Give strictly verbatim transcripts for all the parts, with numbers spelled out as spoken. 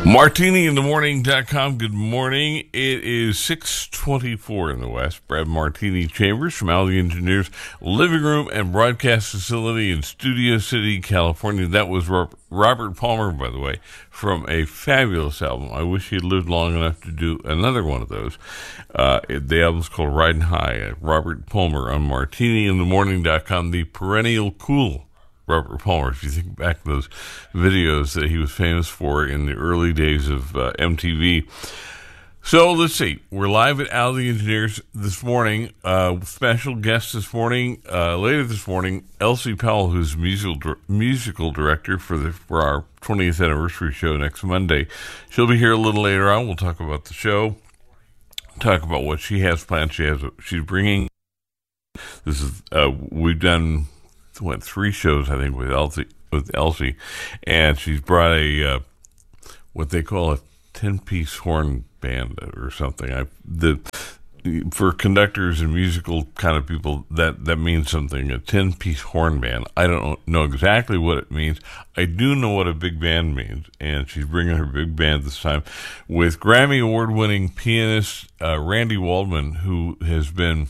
Martini in the morning dot com. Good morning. It is six twenty-four in the West. Brad Martini Chambers from Al the Engineers living room and broadcast facility in Studio City, California. That was Robert Palmer, by the way, from a fabulous album. I wish he had lived long enough to do another one of those. Uh, the album's called Riding High. Robert Palmer on Martini in the morning dot com. The perennial cool Robert Palmer, if you think back to those videos that he was famous for in the early days of uh, M T V. So let's see. We're live at Al the Engineers this morning. Uh, special guest this morning, uh, later this morning, Elsie Powell, who's musical musical director for the for our twentieth anniversary show next Monday. She'll be here a little later on. We'll talk about the show, talk about what she has planned. She has she's bringing. This is uh, we've done. Went three shows, I think, with Elsie, with Elsie, and she's brought a uh, what they call a ten-piece horn band or something. I the for conductors and musical kind of people, that that means something. A ten-piece horn band. I don't know exactly what it means. I do know what a big band means, and she's bringing her big band this time with Grammy award-winning pianist uh, Randy Waldman, who has been.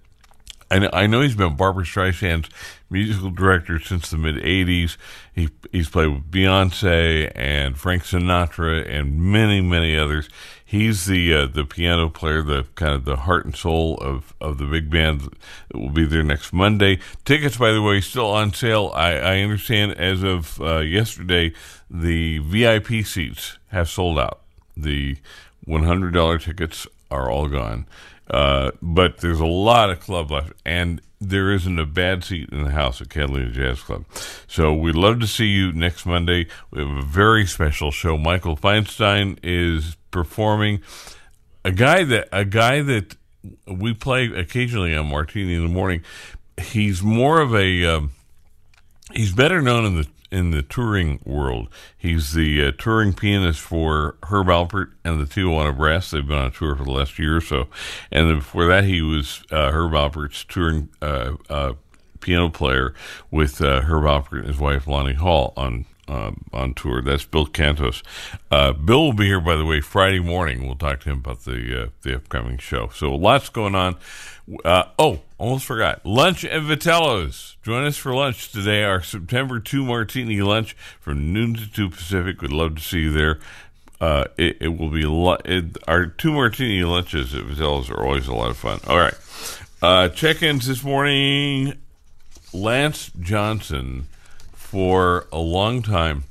I know he's been Barbra Streisand's musical director since the mid-eighties. He, he's played with Beyonce and Frank Sinatra and many, many others. He's the uh, the piano player, the kind of the heart and soul of, of the big band that will be there next Monday. Tickets, by the way, still on sale. I, I understand as of uh, yesterday, the V I P seats have sold out. The one hundred dollars tickets are all gone. Uh, but there's a lot of club left, and there isn't a bad seat in the house at Catalina Jazz Club. So we'd love to see you next Monday. We have a very special show. Michael Feinstein is performing. A guy that a guy that we play occasionally on Martini in the Morning. He's more of a um, he's better known in the in the touring world. He's the uh, touring pianist for Herb Alpert and the Tijuana Brass. They've been on tour for the last year or so. And then before that, he was uh, Herb Alpert's touring uh, uh, piano player with uh, Herb Alpert and his wife, Lonnie Hall, on um, on tour. That's Bill Cantos. Uh, Bill will be here, by the way, Friday morning. We'll talk to him about the, uh, the upcoming show. So lots going on. Uh, oh, almost forgot. Lunch at Vitello's. Join us for lunch today, our September second Martini lunch from noon to two Pacific. We'd love to see you there. Uh, it, it will be a lot. It, our two Martini lunches at Vitello's are always a lot of fun. All right. Uh, check-ins this morning. Lance Johnson, for a long time,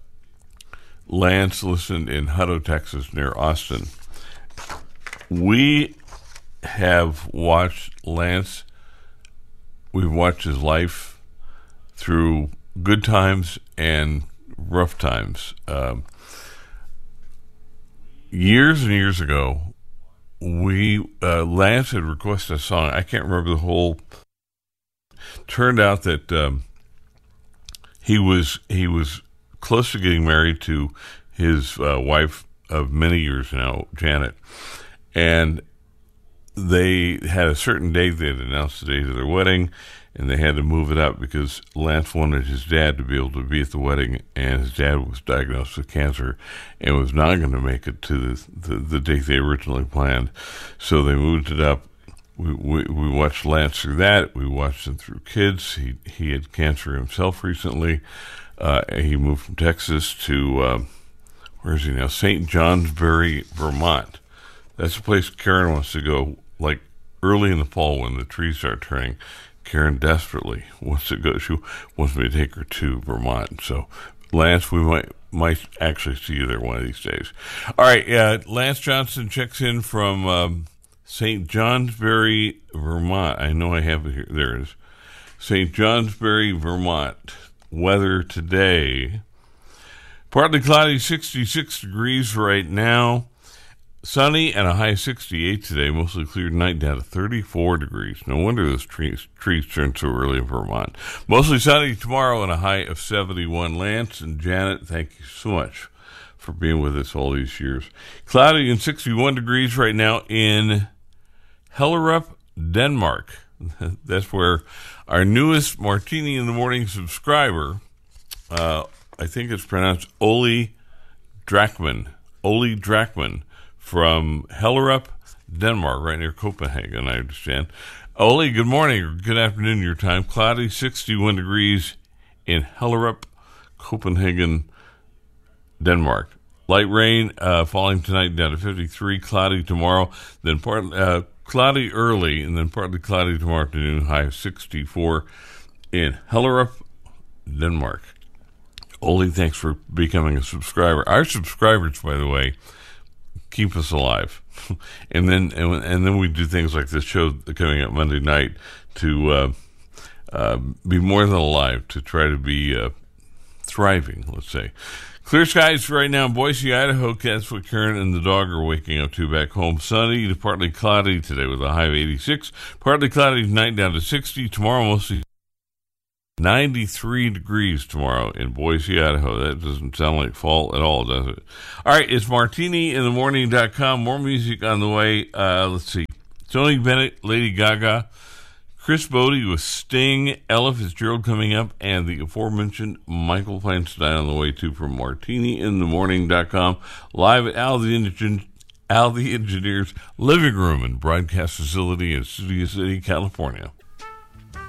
Lance listened in Hutto, Texas, near Austin. We have watched Lance, we've watched his life through good times and rough times. Um, years and years ago, we uh, Lance had requested a song. I can't remember the whole. Turned out that um, he was he was close to getting married to his uh, wife of many years now, Janet, and they had a certain date. They had announced the date of their wedding, and they had to move it up because Lance wanted his dad to be able to be at the wedding, and his dad was diagnosed with cancer and was not going to make it to the, the, the date they originally planned. So they moved it up. We, we we watched Lance through that. We watched him through kids. He he had cancer himself recently. Uh, he moved from Texas to, uh, where is he now? Saint Johnsbury, Vermont. That's a place Karen wants to go, like early in the fall when the trees start turning. Karen desperately wants to go. She wants me to take her to Vermont. So, Lance, we might might actually see you there one of these days. All right, uh, Lance Johnson checks in from um, Saint Johnsbury, Vermont. I know I have it here. There it is. Saint Johnsbury, Vermont. Weather today. Partly cloudy, sixty-six degrees right now. Sunny and a high sixty-eight today. Mostly clear tonight, down to thirty-four degrees. No wonder those trees, trees turned so early in Vermont. Mostly sunny tomorrow and a high of seventy-one. Lance and Janet, thank you so much for being with us all these years. Cloudy and sixty-one degrees right now in Hellerup, Denmark. That's where our newest Martini in the Morning subscriber, uh, I think it's pronounced Oli Drakman, Ole Drakman from Hellerup, Denmark, right near Copenhagen, I understand. Ole, good morning or good afternoon your time. Cloudy, sixty-one degrees in Hellerup, Copenhagen, Denmark. Light rain uh, falling tonight down to fifty-three, cloudy tomorrow, then part, uh, cloudy early, and then partly cloudy tomorrow afternoon, high of sixty-four in Hellerup, Denmark. Ole, thanks for becoming a subscriber. Our subscribers, by the way, keep us alive. and then and, and then we do things like this show coming up Monday night to uh, uh, be more than alive, to try to be uh, thriving, let's say. Clear skies right now in Boise, Idaho. That's what Karen and the dog are waking up to back home. Sunny to partly cloudy today with a high of eighty-six. Partly cloudy tonight down to sixty. Tomorrow mostly ninety-three degrees tomorrow in Boise, Idaho. That doesn't sound like fall at all, does it? All right, it's martini in the morning dot com. More music on the way. Uh, let's see. Tony Bennett, Lady Gaga, Chris Bodie with Sting, Ella Fitzgerald coming up, and the aforementioned Michael Feinstein on the way too from martini in the morning dot com. Live at Al the, Ingen- Al the Engineer's living room and broadcast facility in Studio City, California.